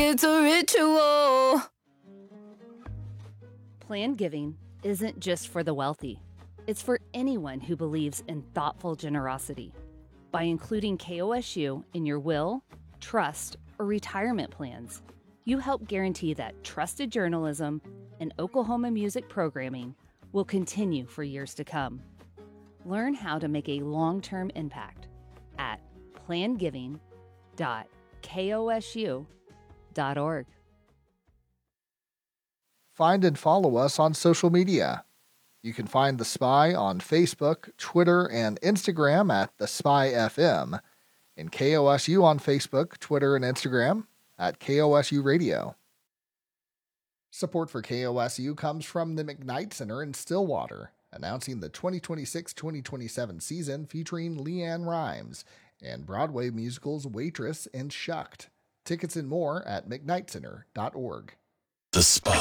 it's a ritual. Planned giving isn't just for the wealthy. It's for anyone who believes in thoughtful generosity. By including KOSU in your will, trust, or retirement plans, you help guarantee that trusted journalism and Oklahoma music programming will continue for years to come. Learn how to make a long-term impact at plangiving.kosu.org. Find and follow us on social media. You can find The Spy on Facebook, Twitter, and Instagram at The Spy FM, and KOSU on Facebook, Twitter, and Instagram at KOSU Radio. Support for KOSU comes from the McKnight Center in Stillwater, announcing the 2026-2027 season featuring Leanne Rimes and Broadway musicals Waitress and Shucked. Tickets and more at mcknightcenter.org. The Spy.